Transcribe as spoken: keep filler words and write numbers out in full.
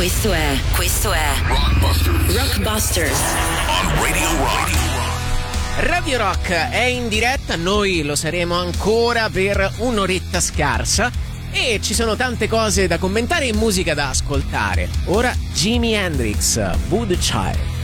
Questo è, questo è Rockbusters. Rockbusters on Radio Rock. Radio Rock è in diretta, noi lo saremo ancora per un'oretta scarsa e ci sono tante cose da commentare e musica da ascoltare. Ora Jimi Hendrix, Voodoo Child.